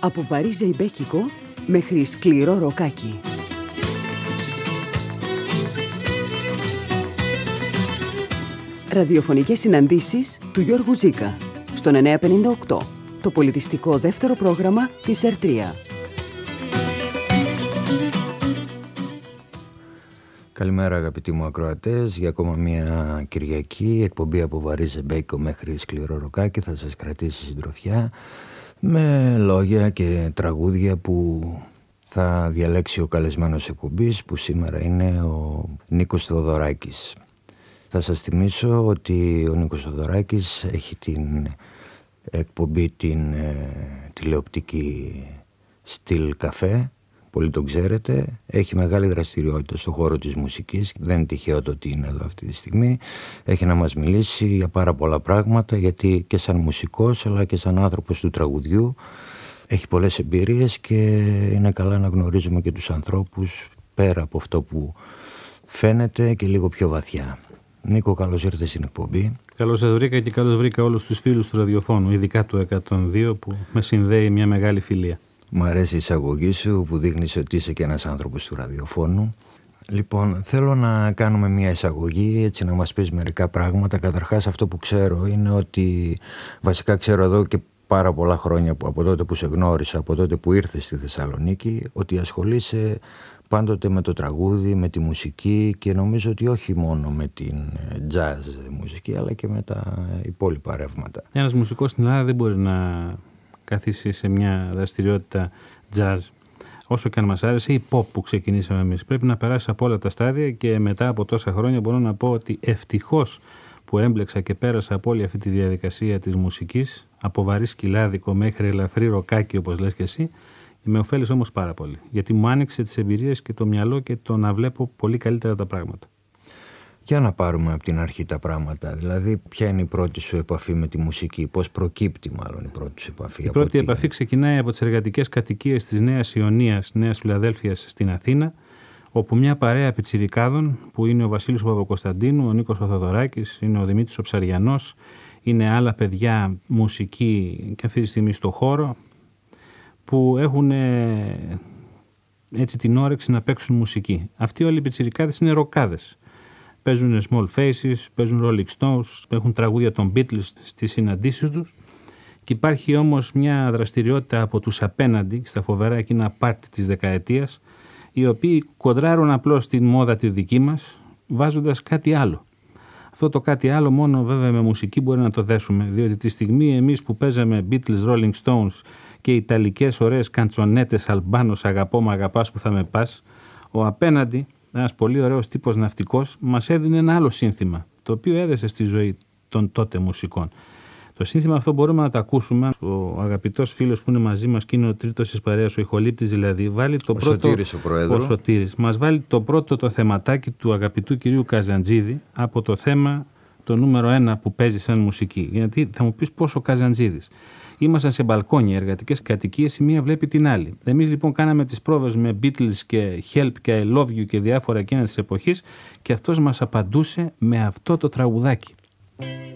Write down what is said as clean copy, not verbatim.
Από βαρύ ζεϊμπέκικο μέχρι σκληρό ροκάκι. Ραδιοφωνικές συναντήσεις του Γιώργου Ζήκα στον 958, το πολιτιστικό δεύτερο πρόγραμμα της ΕΡΤΡΙΑ. Καλημέρα αγαπητοί μου ακροατές, για ακόμα μια Κυριακή εκπομπή από βαρύ ζεμπέκικο μέχρι σκληρό ροκάκι θα σας κρατήσει συντροφιά με λόγια και τραγούδια που θα διαλέξει ο καλεσμένος εκπομπής, που σήμερα είναι ο Νίκος Θοδωράκης. Θα σας θυμίσω ότι ο Νίκος Θοδωράκης έχει την εκπομπή την τηλεοπτική Στυλ Καφέ, πολύ τον ξέρετε, έχει μεγάλη δραστηριότητα στον χώρο της μουσικής, δεν είναι τυχαίο το ότι είναι εδώ αυτή τη στιγμή, έχει να μας μιλήσει για πάρα πολλά πράγματα, γιατί και σαν μουσικός αλλά και σαν άνθρωπος του τραγουδιού έχει πολλές εμπειρίες και είναι καλά να γνωρίζουμε και τους ανθρώπους πέρα από αυτό που φαίνεται και λίγο πιο βαθιά. Νίκο, καλώς ήρθες στην εκπομπή. Καλώς σας βρήκα και καλώς βρήκα όλους τους φίλους του ραδιοφώνου, ειδικά του 102 που με συνδέει μια μεγάλη φιλία. Μ' αρέσει η εισαγωγή σου που δείχνεις ότι είσαι και ένας άνθρωπος του ραδιοφώνου. Λοιπόν, θέλω να κάνουμε μια εισαγωγή, έτσι να μας πεις μερικά πράγματα. Καταρχάς, αυτό που ξέρω είναι ότι, βασικά ξέρω εδώ και πάρα πολλά χρόνια, από τότε που σε γνώρισα, από τότε που ήρθες στη Θεσσαλονίκη, ότι ασχολείσαι πάντοτε με το τραγούδι, με τη μουσική, και νομίζω ότι όχι μόνο με την jazz μουσική, αλλά και με τα υπόλοιπα ρεύματα. Ένας μουσικός στην Ελλάδα δεν μπορεί να καθίσει σε μια δραστηριότητα jazz, όσο και αν μας άρεσε, ή pop που ξεκινήσαμε εμείς. Πρέπει να περάσει από όλα τα στάδια, και μετά από τόσα χρόνια μπορώ να πω ότι ευτυχώς που έμπλεξα και πέρασα από όλη αυτή τη διαδικασία της μουσικής, από βαρύ σκυλάδικο μέχρι ελαφρύ ροκάκι, όπως λες και εσύ. Με ωφέλησε όμως πάρα πολύ, γιατί μου άνοιξε τις εμπειρίες και το μυαλό και το να βλέπω πολύ καλύτερα τα πράγματα. Για να πάρουμε από την αρχή τα πράγματα. Δηλαδή, ποια είναι η πρώτη σου επαφή με τη μουσική, πώς προκύπτει μάλλον η πρώτη σου επαφή? Η πρώτη επαφή ξεκινάει από τις εργατικές κατοικίες της Νέας Ιωνίας, Νέας Φιλαδέλφειας στην Αθήνα, όπου μια παρέα πιτσιρικάδων, που είναι ο Βασίλης Παπακοσταντίνου, ο Νίκος Θοδωράκης, είναι ο Δημήτρης ο Ψαριανός, είναι άλλα παιδιά μουσική και αυτή τη στιγμή στο χώρο, που έχουν έτσι την όρεξη να παίξουν μουσική. Αυτοί όλοι οι πιτσιρικάδες είναι ροκάδες. Παίζουν Small Faces, παίζουν Rolling Stones, έχουν τραγούδια των Beatles στις συναντήσεις τους, και υπάρχει όμως μια δραστηριότητα από τους απέναντι στα φοβερά εκείνα πάρτι της δεκαετίας, οι οποίοι κοντράρουν απλώς την μόδα τη δική μας, βάζοντας κάτι άλλο. Αυτό το κάτι άλλο μόνο βέβαια με μουσική μπορεί να το δέσουμε, διότι τη στιγμή εμείς που παίζαμε Beatles, Rolling Stones και ιταλικές ωραίες καντσονέτες, Αλμπάνος, αγαπώ μ' αγαπάς που θα με πας, ο απέναντι, ένας πολύ ωραίος τύπος ναυτικός, μας έδινε ένα άλλο σύνθημα, το οποίο έδεσε στη ζωή των τότε μουσικών. Το σύνθημα αυτό μπορούμε να το ακούσουμε. Ο αγαπητός φίλος που είναι μαζί μας και είναι ο τρίτος της παρέας, ο ηχολήπτης δηλαδή, βάλει το πρώτο. Σωτήρης ο πρόεδρος. Ο Σωτήρης. Μας βάλει το πρώτο το θεματάκι του αγαπητού κυρίου Καζαντζίδη από το θέμα το νούμερο 1 που παίζει σαν μουσική. Γιατί θα μου πεις πόσο Καζαντζίδης. Ήμασταν σε μπαλκόνια, εργατικές κατοικίες, η μία βλέπει την άλλη. Εμείς λοιπόν κάναμε τις πρόβες με Beatles και Help και I Love You και διάφορα εκείνα της εποχής, και αυτός μας απαντούσε με αυτό το τραγουδάκι.